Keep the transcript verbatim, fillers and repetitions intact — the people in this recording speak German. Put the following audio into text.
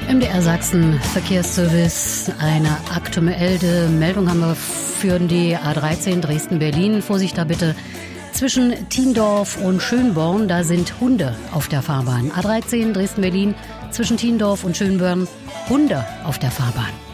M D R Sachsen Verkehrsservice. Eine aktuelle Meldung haben wir für die A dreizehn Dresden-Berlin. Vorsicht da bitte. Zwischen Thiendorf und Schönborn, da sind Hunde auf der Fahrbahn. A dreizehn Dresden-Berlin, zwischen Thiendorf und Schönborn, Hunde auf der Fahrbahn.